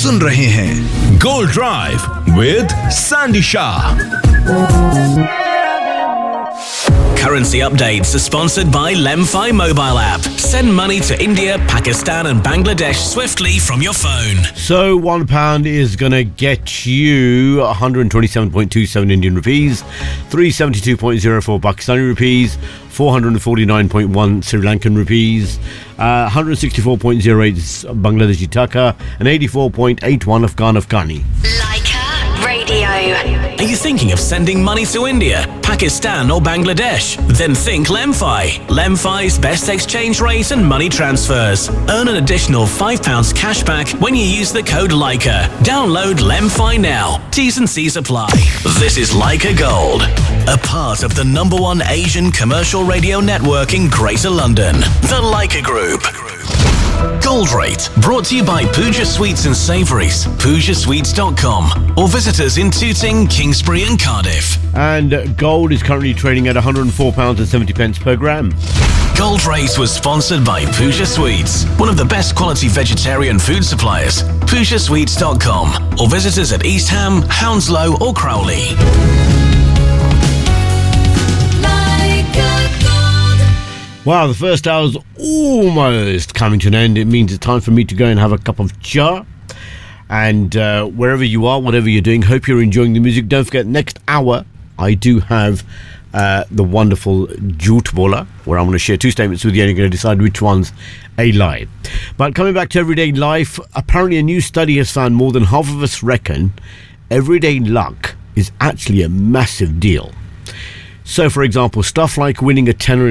सुन रहे हैं gold drive with Sandy Shah. Currency updates are sponsored by Lemfi mobile app. Send money to India, Pakistan and Bangladesh swiftly from your phone. So £1 is going to get you 127.27 Indian rupees, 372.04 Pakistani rupees, 449.1 Sri Lankan rupees, 164.08 Bangladeshi taka, and 84.81 Afghani. Leica Radio. Are you thinking of sending money to India, Pakistan or Bangladesh? Then think Lemfi. Lemfi's best exchange rate and money transfers. Earn an additional £5 cashback when you use the code Leica. Download Lemfi now. T's and C's apply. This is Leica Gold, a part of the #1 Asian commercial radio network in Greater London, the Leica Group. Gold Rate, brought to you by Pooja Sweets and Savouries, PoojaSweets.com, or visit us in Tooting, Kingsbury and Cardiff. And gold is currently trading at £104.70 per gram. Gold Rate was sponsored by Pooja Sweets, one of the best quality vegetarian food suppliers. PoojaSweets.com, or visit us at East Ham, Hounslow or Crowley. Wow, the first hour's almost coming to an end. It means it's time for me to go and have a cup of cha. And wherever you are, whatever you're doing, hope you're enjoying the music. Don't forget, next hour, I do have the wonderful Jhoot Bola, where I'm going to share two statements with you and you're going to decide which one's a lie. But coming back to everyday life, apparently a new study has found more than half of us reckon everyday luck is actually a massive deal. So, for example, stuff like finding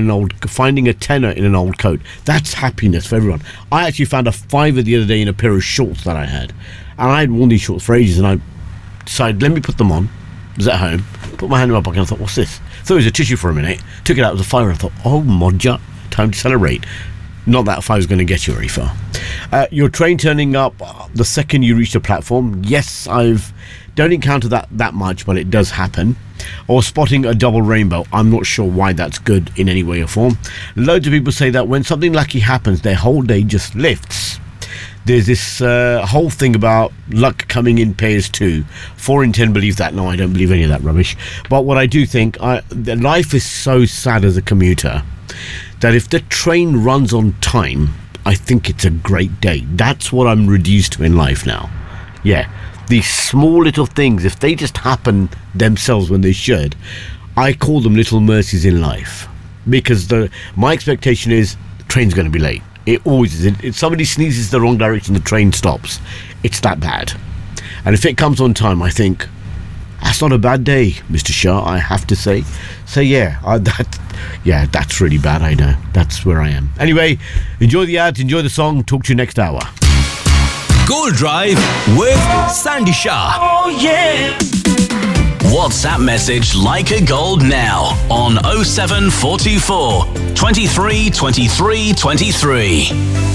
a tenner in an old coat, that's happiness for everyone. I actually found a £5 the other day in a pair of shorts that I had. And I had worn these shorts for ages, and I decided, let me put them on. I was at home, put my hand in my pocket, and I thought, what's this? Thought it was a tissue for a minute, took it out, it was a £5, and I thought, oh, modja, time to celebrate. Not that £5 is going to get you very far. Your train turning up the second you reach the platform. Yes, don't encounter that much, but it does happen. Or spotting a double rainbow. I'm not sure why that's good in any way or form. Loads of people say that when something lucky happens, their whole day just lifts. There's this whole thing about luck coming in pairs too. 4 in 10 believe that. No, I don't believe any of that rubbish. But what I do think, life is so sad as a commuter that if the train runs on time, I think it's a great day. That's what I'm reduced to in life now. Yeah. These small little things, if they just happen themselves when they should, I call them little mercies in life. Because my expectation is the train's going to be late. It always is. If somebody sneezes the wrong direction, the train stops. It's that bad. And if it comes on time, I think, that's not a bad day, Mr. Shah, I have to say. So yeah, that's really bad, I know. That's where I am. Anyway, enjoy the ads, enjoy the song. Talk to you next hour. Gold Drive with Sandy Shah. Oh yeah. WhatsApp message Leica Gold now on 07424 23 23 23.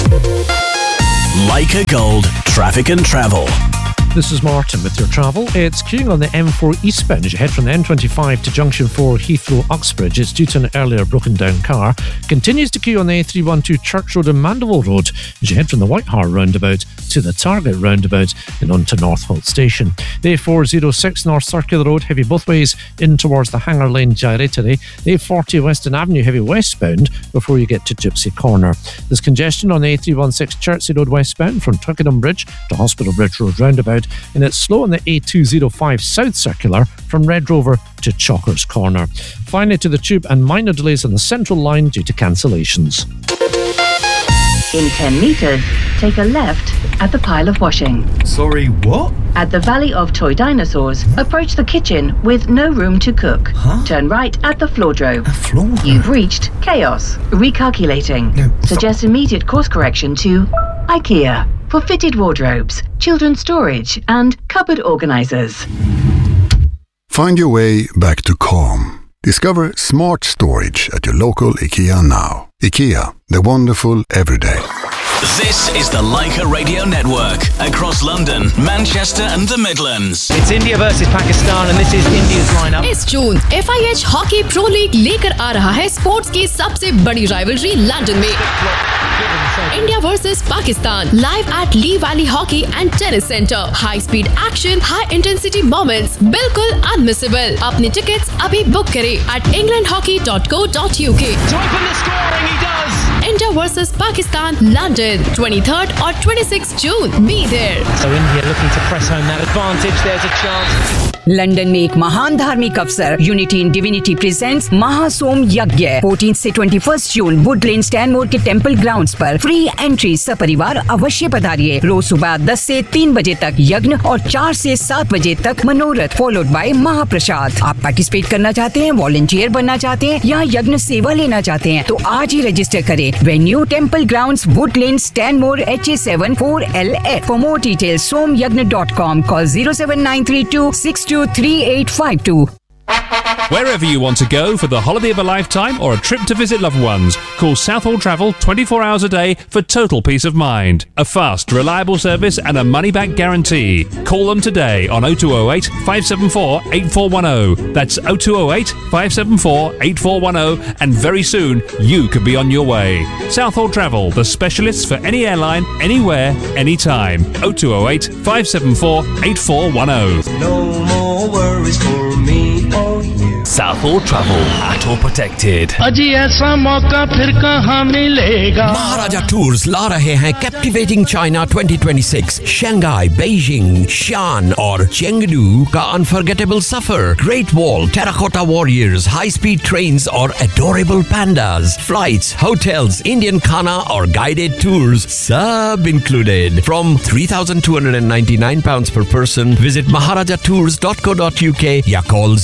Leica Gold, traffic and travel. This is Martin with your travel. It's queuing on the M4 eastbound as you head from the M25 to Junction 4 Heathrow Uxbridge. It's due to an earlier broken down car. Continues to queue on the A312 Church Road and Mandeville Road as you head from the Whitehart roundabout to the Target roundabout and on to Northolt Station. The A406 North Circular Road heavy both ways in towards the Hanger Lane Gyratory. The A40 Western Avenue heavy westbound before you get to Gypsy Corner. There's congestion on the A316 Chertsey Road westbound from Twickenham Bridge to Hospital Bridge Road roundabout, and it's slow on the A205 South Circular from Red Rover to Chalkers Corner. Finally to the Tube and minor delays on the Central Line due to cancellations. In 10 metres, take a left at the pile of washing. Sorry, what? At the Valley of Toy Dinosaurs, approach the kitchen with no room to cook. Huh? Turn right at the Floordrome. A floor? You've reached Chaos. Recalculating. No, stop. Suggest immediate course correction to IKEA for fitted wardrobes, children's storage and cupboard organisers. Find your way back to calm. Discover smart storage at your local IKEA now. IKEA, They're wonderful every day. This is the Leica Radio Network across London, Manchester and the Midlands. It's India versus Pakistan and this is India's lineup. इस जून FIH hockey pro league लेकर आ रहा है sports की सबसे बड़ी rivalry London में। India versus Pakistan live at Lee valley hockey and tennis centre. High speed action, high intensity moments, बिल्कुल unmissable. अपने टिकट्स अभी बुक करें at englandhockey.co.uk। India versus Pakistan, London, 23rd or 26th June. Be there. So India looking to press home that advantage. There's a chance. London में एक महान धार्मिक अवसर unity in divinity presents महासोम यज्ञ 14 से 21 जून वुडलैंड स्टैनमोर के टेंपल ग्राउंड्स पर free entry. सपरिवार अवश्य पधारिए। रोज सुबह 10 से 3 बजे तक यज्ञ और 4 से 7 बजे तक मनोरथ फॉलोड बाय महाप्रसाद। आप पार्टिसिपेट करना चाहते हैं, वॉलंटियर बनना चाहते हैं या यज्ञ सेवा लेना चाहते हैं तो आज ही रजिस्टर करें। Venue temple grounds Woodland स्टैनमोर HA7 4LF। For more details somyagna.com। Call 07932623852। Wherever you want to go for the holiday of a lifetime or a trip to visit loved ones, call Southall Travel 24 hours a day for total peace of mind. A fast, reliable service and a money-back guarantee. Call them today on 0208 574 8410. That's 0208 574 8410 and very soon you could be on your way. Southall Travel, the specialists for any airline, anywhere, anytime. 0208 574 8410. No more worries for me or you. Southall Travel, at all protected. अजी ऐसा मौका फिर कहाँ मिलेगा? महाराजा tours ला रहे हैं captivating China 2026, Shanghai, Beijing, शियान और Chengdu का अनफॉरगेटेबल सफर, great wall, terracotta warriors, high speed trains और adorable pandas, flights, hotels, Indian खाना और गाइडेड टूर्स सब included from £3,299 per person. Visit maharajatours.co.uk या call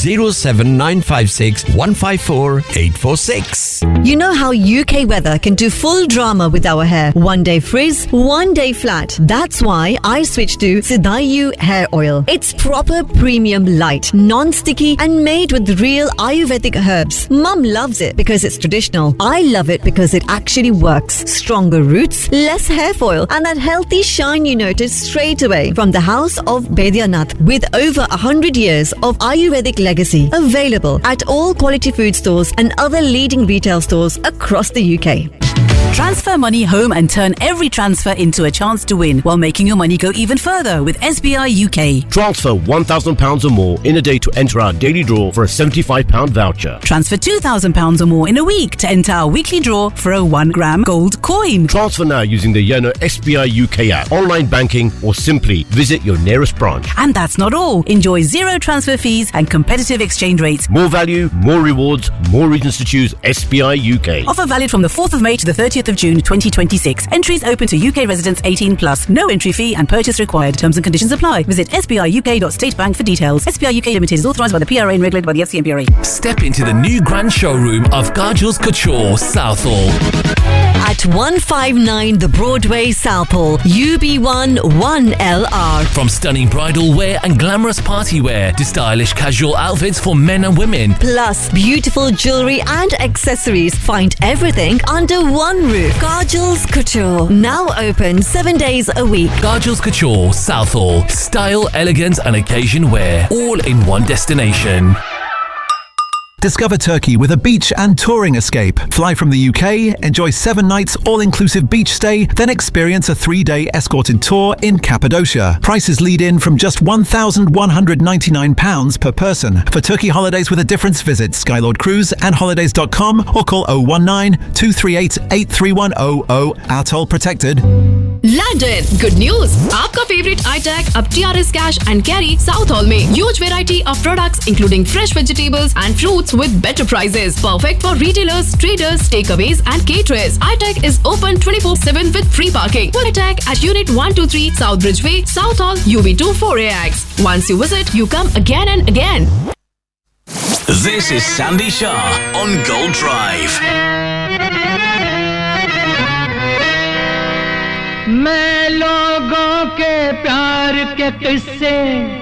07956 154 846. You know how UK weather can do full drama with our hair. One day frizz, one day flat. That's why I switched to Sidayu hair oil. It's proper premium light, non-sticky and made with real Ayurvedic herbs. Mum loves it because it's traditional. I love it because it actually works. Stronger roots, less hair foil and that healthy shine you notice straight away. From the house of Baidyanath with over 100 years of Ayurvedic legacy. Available at all quality food stores and other leading retail stores across the UK. Transfer money home and turn every transfer into a chance to win while making your money go even further with SBI UK. Transfer £1,000 or more in a day to enter our daily draw for a £75 voucher. Transfer £2,000 or more in a week to enter our weekly draw for a 1 gram gold coin. Transfer now using the Yono SBI UK app, online banking or simply visit your nearest branch. And that's not all. Enjoy zero transfer fees and competitive exchange rates. More value, more rewards, more reasons to choose SBI UK. Offer valid from the 4th of May to the 30th of June 2026. Entries open to UK residents 18 plus. No entry fee and purchase required. Terms and conditions apply. Visit sbiuk.statebank for details. SBI UK Limited is authorised by the PRA and regulated by the FCMPRA. Step into the new grand showroom of Kajal's Couture, Southall. At 159 The Broadway, Southall, UB1 1LR. From stunning bridal wear and glamorous party wear to stylish casual outfits for men and women. Plus beautiful jewellery and accessories. Find everything under one roof. Kajal's Couture. Now open 7 days a week. Kajal's Couture, Southall. Style, elegance and occasion wear. All in one destination. Discover Turkey with a beach and touring escape. Fly from the UK, enjoy 7 nights all-inclusive beach stay, then experience a 3-day escorted tour in Cappadocia. Prices lead in from just £1,199 per person. For Turkey holidays with a difference, visit Skylord Cruise and holidays.com or call 019 238 83100. Atoll protected. London, good news! आपका favorite iTag अब TRS Cash and Carry Southall में huge variety of products including fresh vegetables and fruits with better prices. Perfect for retailers, traders, takeaways and caterers. iTag is open 24/7 with free parking. Full iTag at Unit 123 South Bridgeway, Southall, UB2 4AX. Once you visit, you come again and again. This is Sandy Shah on Gold Drive. मैं लोगों के प्यार के किस्से